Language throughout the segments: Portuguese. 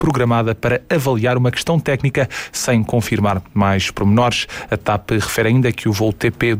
programada para avaliar uma questão técnica sem confirmar mais pormenores. A TAP refere ainda que o voo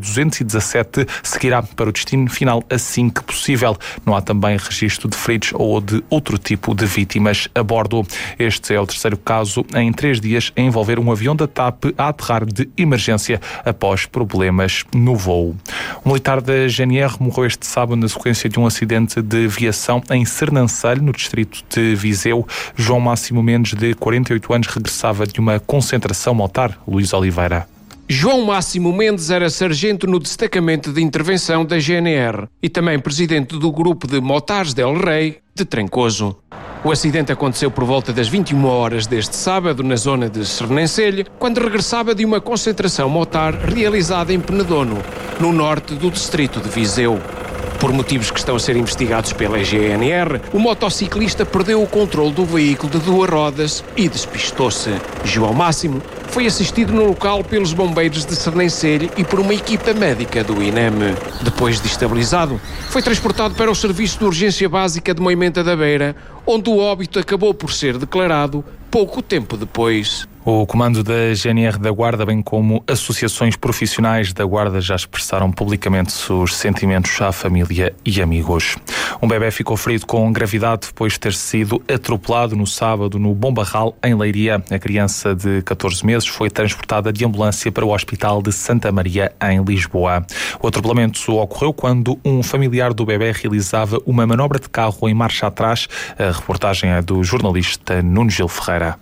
TP-217 seguirá para o destino final assim que possível. Não há também registro de feridos ou de outro tipo de vítimas a bordo. Este é o terceiro caso em 3 dias a envolver um avião da TAP a aterrar de emergência após problemas no voo. Um militar da GNR morreu este sábado na sequência de um acidente de viação em Sernancelho, no distrito de Viseu. João Máximo Mendes, de 48 anos, regressava de uma concentração motar. Luís Oliveira. João Máximo Mendes era sargento no destacamento de intervenção da GNR e também presidente do grupo de motares del Rei de Trancoso. O acidente aconteceu por volta das 21 horas deste sábado na zona de Sernancelho, quando regressava de uma concentração motar realizada em Penedono, no norte do distrito de Viseu. Por motivos que estão a ser investigados pela GNR, o motociclista perdeu o controle do veículo de 2 rodas e despistou-se. João Máximo foi assistido no local pelos bombeiros de Sernancelho e por uma equipa médica do INEM. Depois de estabilizado, foi transportado para o Serviço de Urgência Básica de Moimenta da Beira, onde o óbito acabou por ser declarado pouco tempo depois. O comando da GNR da Guarda, bem como associações profissionais da Guarda, já expressaram publicamente os sentimentos à família e amigos. Um bebê ficou ferido com gravidade depois de ter sido atropelado no sábado no Bombarral, em Leiria. A criança de 14 meses foi transportada de ambulância para o Hospital de Santa Maria, em Lisboa. O atropelamento ocorreu quando um familiar do bebê realizava uma manobra de carro em marcha atrás. A reportagem é do jornalista Nuno Gil Ferreira.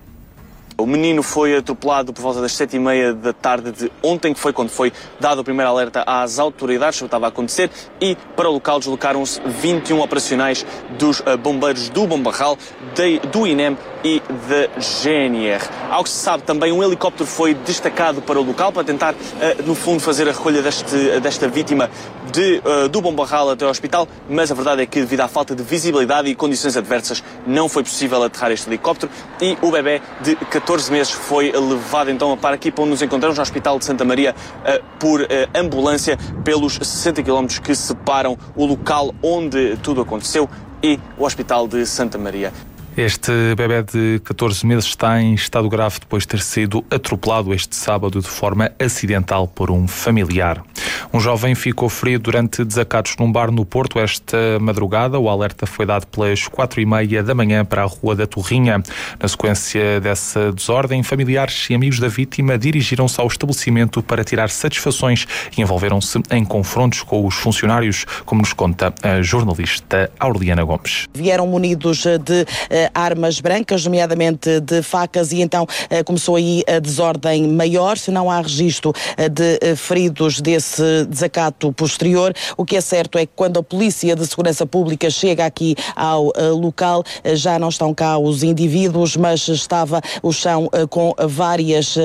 O menino foi atropelado por volta das 7h30 da tarde de ontem, que foi quando foi dado o primeiro alerta às autoridades sobre o que estava a acontecer, e para o local deslocaram-se 21 operacionais dos bombeiros do Bombarral, do INEM e da GNR. Ao que se sabe, também um helicóptero foi destacado para o local para tentar, no fundo, fazer a recolha desta vítima do Bombarral até ao hospital, mas a verdade é que, devido à falta de visibilidade e condições adversas, não foi possível aterrar este helicóptero e o bebê de 14 meses foi levado então para aqui, para onde nos encontramos, no Hospital de Santa Maria, por ambulância, pelos 60 km que separam o local onde tudo aconteceu e o Hospital de Santa Maria. Este bebé de 14 meses está em estado grave depois de ter sido atropelado este sábado de forma acidental por um familiar. Um jovem ficou ferido durante desacatos num bar no Porto esta madrugada. O alerta foi dado pelas 4h30 da manhã para a Rua da Torrinha. Na sequência dessa desordem, familiares e amigos da vítima dirigiram-se ao estabelecimento para tirar satisfações e envolveram-se em confrontos com os funcionários, como nos conta a jornalista Aureliana Gomes. Vieram munidos de armas brancas, nomeadamente de facas, e então começou aí a desordem maior. Se não há registro de feridos desse desacato posterior, o que é certo é que quando a Polícia de Segurança Pública chega aqui ao local, já não estão cá os indivíduos, mas estava o chão com várias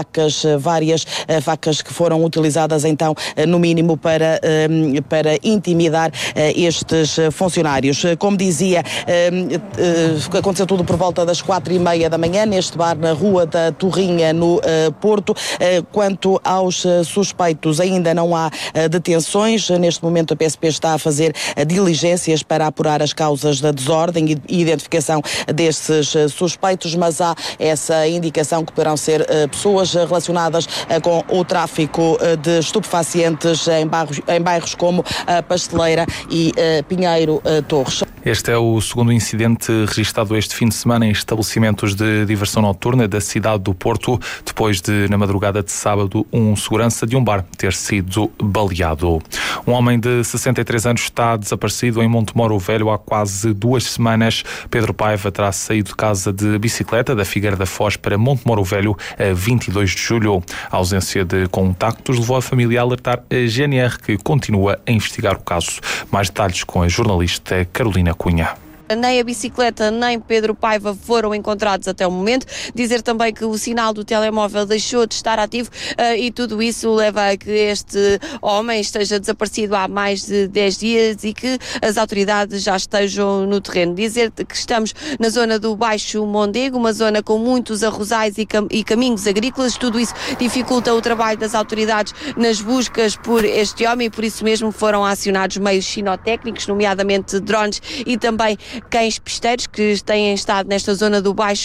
facas que foram utilizadas então, no mínimo, para intimidar estes funcionários. Como dizia, aconteceu tudo por volta das 4h30 da manhã, neste bar na Rua da Torrinha, no Porto. Quanto aos suspeitos, ainda não há detenções. Neste momento a PSP está a fazer diligências para apurar as causas da desordem e identificação desses suspeitos, mas há essa indicação que poderão ser pessoas relacionadas com o tráfico de estupefacientes em bairros como a Pasteleira e Pinheiro Torres. Este é o segundo incidente registado este fim de semana em estabelecimentos de diversão noturna da cidade do Porto, depois de, na madrugada de sábado, um segurança de um bar ter sido baleado. Um homem de 63 anos está desaparecido em Montemoro Velho há quase 2 semanas. Pedro Paiva terá saído de casa de bicicleta da Figueira da Foz para Montemoro Velho a 22 de julho. A ausência de contactos levou a família a alertar a GNR, que continua a investigar o caso. Mais detalhes com a jornalista Carolina Cunha. Nem a bicicleta nem Pedro Paiva foram encontrados até o momento. Dizer também que o sinal do telemóvel deixou de estar ativo e tudo isso leva a que este homem esteja desaparecido há mais de 10 dias e que as autoridades já estejam no terreno. Dizer que estamos na zona do Baixo Mondego, uma zona com muitos arrozais e caminhos agrícolas. Tudo isso dificulta o trabalho das autoridades nas buscas por este homem e por isso mesmo foram acionados meios sinotécnicos, nomeadamente drones, e também cães pisteiros que têm estado nesta zona do Baixo